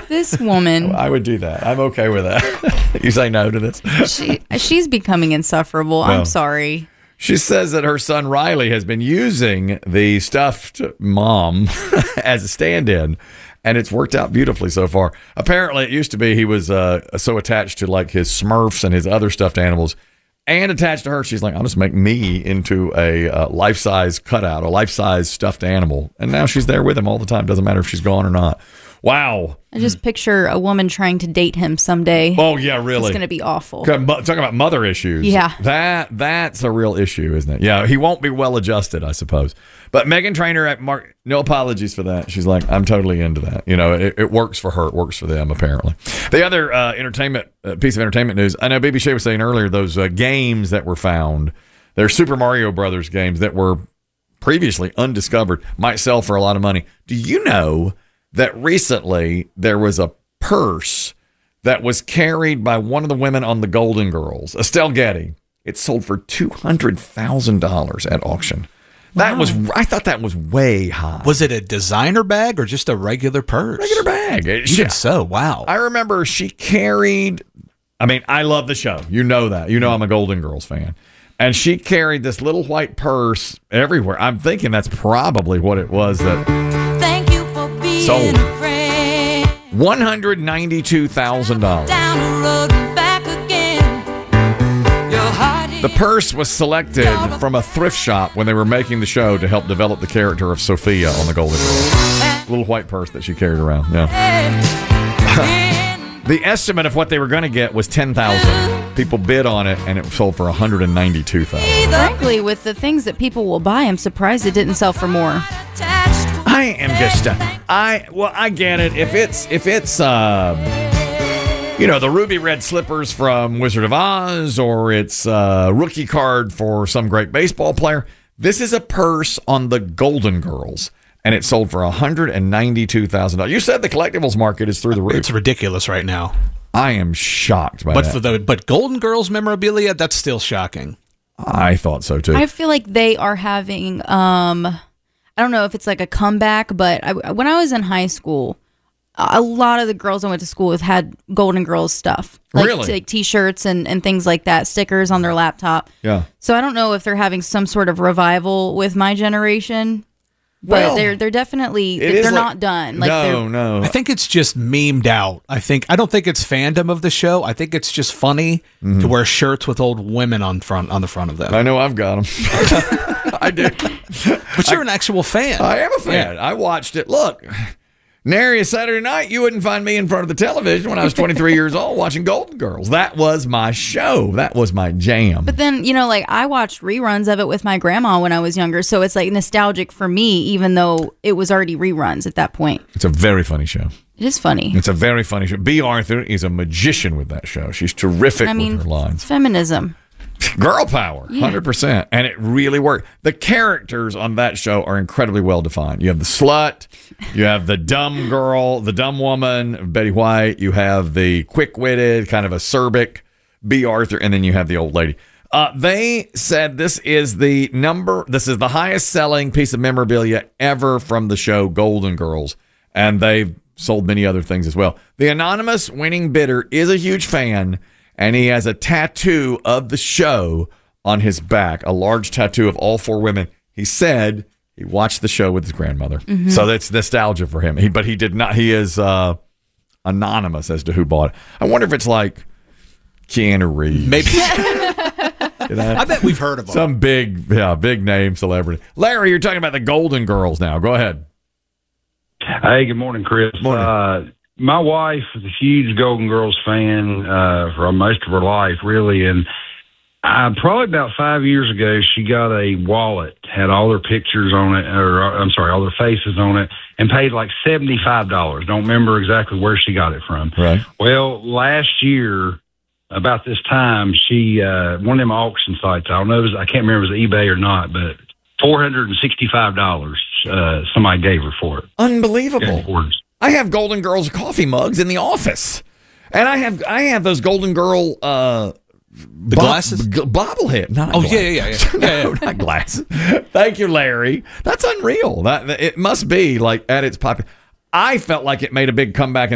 This woman. I would do that. I'm okay with that. You say no to this? She's becoming insufferable. I'm sorry. She says that her son Riley has been using the stuffed mom as a stand-in, and it's worked out beautifully so far. Apparently, it used to be he was so attached to like his Smurfs and his other stuffed animals, and attached to her, she's like, I'll just make me into a life-size cutout, a life-size stuffed animal. And now she's there with him all the time. Doesn't matter if she's gone or not. Wow. I just picture a woman trying to date him someday. Oh, yeah, really? It's going to be awful. Talking about mother issues. Yeah. That's a real issue, isn't it? Yeah, he won't be well adjusted, I suppose. But Meghan Trainor at Mark, no apologies for that. She's like, I'm totally into that. You know, it works for her. It works for them, apparently. The other piece of entertainment news, I know BB Shea was saying earlier, those games that were found, they're Super Mario Brothers games that were previously undiscovered, might sell for a lot of money. Do you know that recently there was a purse that was carried by one of the women on the Golden Girls, Estelle Getty? It sold for $200,000 at auction. Wow. I thought that was way high. Was it a designer bag or just a regular purse? Regular bag. Even so, wow. I remember she carried, I love the show. You know that. You know I'm a Golden Girls fan. And she carried this little white purse everywhere. I'm thinking that's probably what it was that sold. $192,000. The purse was selected from a thrift shop when they were making the show to help develop the character of Sophia on the Golden Girls. Little white purse that she carried around. Yeah. The estimate of what they were going to get was $10,000. People bid on it, and it sold for $192,000. Frankly, with the things that people will buy, I'm surprised it didn't sell for more. I am just, I get it. If it's the ruby red slippers from Wizard of Oz, or it's a rookie card for some great baseball player. This is a purse on the Golden Girls, and it sold for $192,000. You said the collectibles market is through the roof. It's ridiculous right now. I am shocked by that. But Golden Girls memorabilia, that's still shocking. I thought so too. I feel like they are having, I don't know if it's like a comeback, but when I was in high school, a lot of the girls I went to school with had Golden Girls stuff. Like T-shirts and things like that, stickers on their laptop. Yeah. So I don't know if they're having some sort of revival with my generation, but they're definitely, they're not done. No. I think it's just memed out. I don't think it's fandom of the show. I think it's just funny to wear shirts with old women on the front of them. I know I've got them. I do. But you're an actual fan. I am a fan. Yeah. I watched it. Look. Nary a Saturday night, you wouldn't find me in front of the television when I was 23 years old watching Golden Girls. That was my show. That was my jam. But then, I watched reruns of it with my grandma when I was younger, so it's like nostalgic for me, even though it was already reruns at that point. It's a very funny show. It is funny. It's a very funny show. Bea Arthur is a magician with that show. She's terrific with her lines. Feminism. Girl power, 100%. And it really worked. The characters on that show are incredibly well defined. You have the slut, you have the dumb girl, the dumb woman, Betty White, you have the quick-witted, kind of acerbic Bea Arthur, and then you have the old lady. They said this is the highest selling piece of memorabilia ever from the show Golden Girls, and they've sold many other things as well. The anonymous winning bidder is a huge fan, and he has a tattoo of the show on his back, a large tattoo of all four women. He said he watched the show with his grandmother. Mm-hmm. So that's nostalgia for him. But he did not. He is anonymous as to who bought it. I wonder if it's like Keanu Reeves. Maybe. I bet we've heard of him. Some big name celebrity. Larry, you're talking about the Golden Girls now. Go ahead. Hey, good morning, Chris. Morning. My wife is a huge Golden Girls fan for most of her life, really. And probably about 5 years ago, she got a wallet, had all their pictures on it, all their faces on it, and paid like $75. Don't remember exactly where she got it from. Right. Well, last year, about this time, she one of them auction sites. I don't know. I can't remember if it was eBay or not, but $465 somebody gave her for it. Unbelievable. I have Golden Girls coffee mugs in the office, and I have those Golden Girl glasses bobblehead. Yeah. Not glasses. Thank you, Larry. That's unreal. That it must be like at its popular. I felt like it made a big comeback